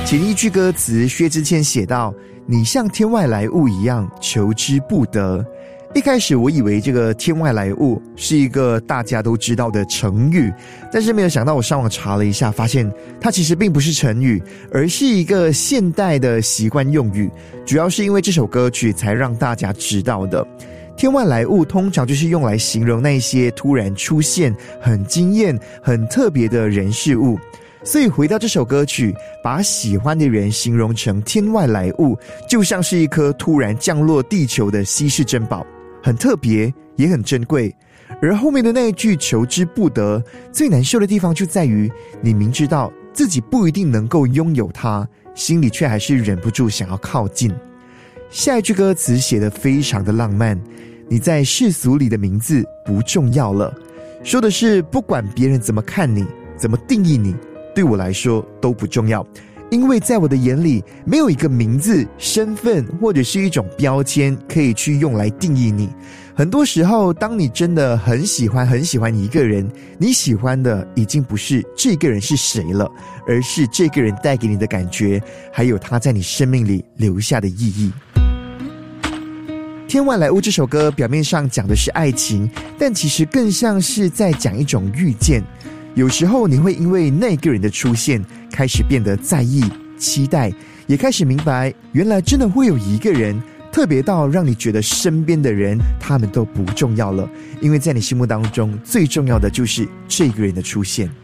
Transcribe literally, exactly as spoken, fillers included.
其一句歌词，薛之谦写道：你像天外来物一样，求之不得。一开始我以为这个天外来物是一个大家都知道的成语，但是没有想到我上网查了一下，发现它其实并不是成语，而是一个现代的习惯用语，主要是因为这首歌曲才让大家知道的。天外来物通常就是用来形容那些突然出现很惊艳很特别的人事物，所以回到这首歌曲，把喜欢的人形容成天外来物，就像是一颗突然降落地球的稀世珍宝，很特别也很珍贵。而后面的那一句求之不得，最难受的地方就在于你明知道自己不一定能够拥有它，心里却还是忍不住想要靠近。下一句歌词写得非常的浪漫，你在世俗里的名字不重要了，说的是不管别人怎么看你，怎么定义你，对我来说都不重要，因为在我的眼里，没有一个名字、身份或者是一种标签可以去用来定义你。很多时候，当你真的很喜欢很喜欢一个人，你喜欢的已经不是这个人是谁了，而是这个人带给你的感觉，还有他在你生命里留下的意义。天外来物这首歌表面上讲的是爱情，但其实更像是在讲一种遇见。有时候你会因为那个人的出现开始变得在意、期待，也开始明白原来真的会有一个人特别到让你觉得身边的人他们都不重要了，因为在你心目当中最重要的就是这个人的出现。